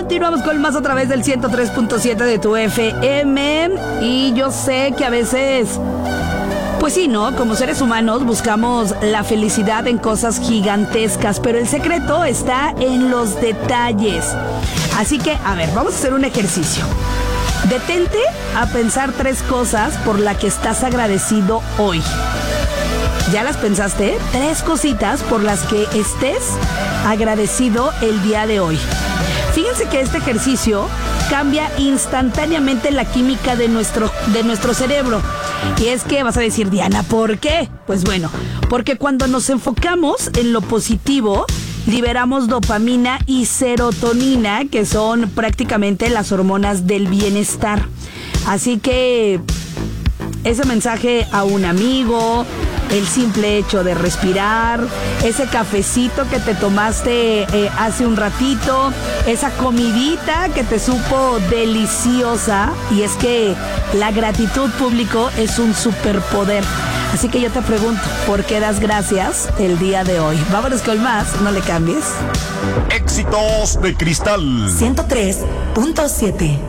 Continuamos con más a través del 103.7 de tu FM. Y yo sé que a veces, pues sí, ¿no? Como seres humanos buscamos la felicidad en cosas gigantescas, pero el secreto está en los detalles. Así que, a ver, vamos a hacer un ejercicio. Detente a pensar 3 cosas por las que estás agradecido hoy. ¿Ya las pensaste? 3 cositas por las que estés agradecido el día de hoy. Fíjense que este ejercicio cambia instantáneamente la química de nuestro cerebro. Y es que vas a decir, Diana, ¿por qué? Pues bueno, porque cuando nos enfocamos en lo positivo, liberamos dopamina y serotonina, que son prácticamente las hormonas del bienestar. Así que ese mensaje a un amigo, el simple hecho de respirar, ese cafecito que te tomaste hace un ratito, esa comidita que te supo deliciosa. Y es que la gratitud, público, es un superpoder. Así que yo te pregunto, ¿por qué das gracias el día de hoy? Vámonos con más, no le cambies. Éxitos de Cristal 103.7.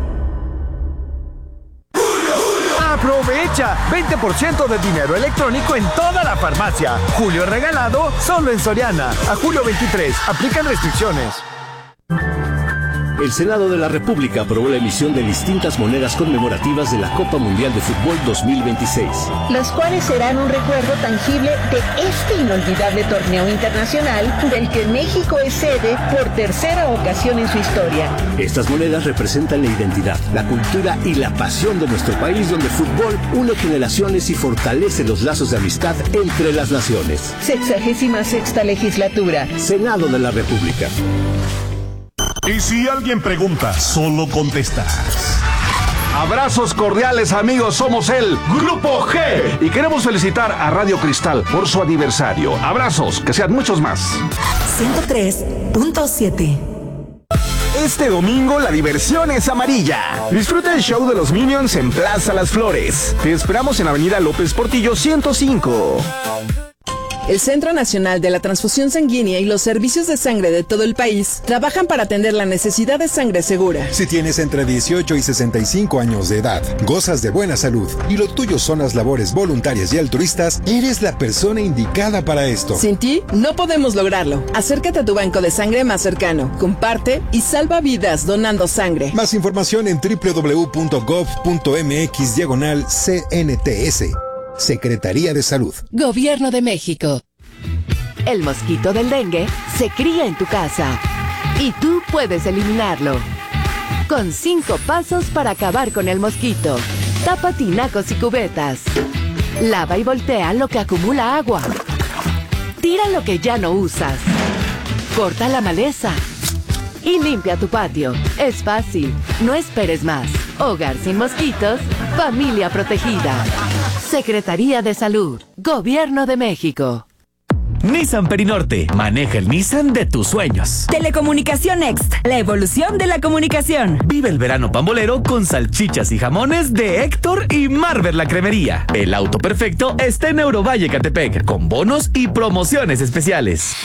Aprovecha 20% de dinero electrónico en toda la farmacia. Julio regalado solo en Soriana. A julio 23. Aplican restricciones. El Senado de la República aprobó la emisión de distintas monedas conmemorativas de la Copa Mundial de Fútbol 2026. Las cuales serán un recuerdo tangible de este inolvidable torneo internacional del que México es sede por tercera ocasión en su historia. Estas monedas representan la identidad, la cultura y la pasión de nuestro país, donde el fútbol une generaciones y fortalece los lazos de amistad entre las naciones. 66ª legislatura. Senado de la República. Y si alguien pregunta, solo contestas. Abrazos cordiales, amigos, somos el Grupo G y queremos felicitar a Radio Cristal por su aniversario. Abrazos, que sean muchos más. 103.7. Este domingo la diversión es amarilla. Disfruta el show de los Minions en Plaza Las Flores. Te esperamos en Avenida López Portillo 105. El Centro Nacional de la Transfusión Sanguínea y los servicios de sangre de todo el país trabajan para atender la necesidad de sangre segura. Si tienes entre 18 y 65 años de edad, gozas de buena salud y lo tuyo son las labores voluntarias y altruistas, eres la persona indicada para esto. Sin ti, no podemos lograrlo. Acércate a tu banco de sangre más cercano, comparte y salva vidas donando sangre. Más información en www.gov.mx/CNTS. Secretaría de Salud. Gobierno de México. El mosquito del dengue se cría en tu casa y tú puedes eliminarlo. Con 5 pasos para acabar con el mosquito. Tapa tinacos y cubetas. Lava y voltea lo que acumula agua. Tira lo que ya no usas. Corta la maleza. Y limpia tu patio. Es fácil. No esperes más. Hogar sin mosquitos. Familia protegida. Secretaría de Salud. Gobierno de México. Nissan Perinorte. Maneja el Nissan de tus sueños. Telecomunicación Next. La evolución de la comunicación. Vive el verano pambolero con salchichas y jamones de Héctor y Marvel la Cremería. El auto perfecto está en Eurovalle, Catepec, con bonos y promociones especiales.